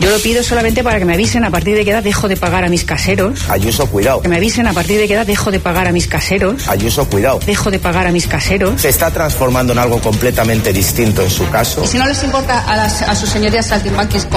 Yo lo pido solamente para que me avisen a partir de qué edad dejo de pagar a mis caseros. Ayuso, cuidado. Que me avisen a partir de qué edad dejo de pagar a mis caseros. Ayuso, cuidado. Dejo de pagar a mis caseros. Se está transformando en algo completamente distinto en su caso. Y si no les importa a sus señorías saltimbanquis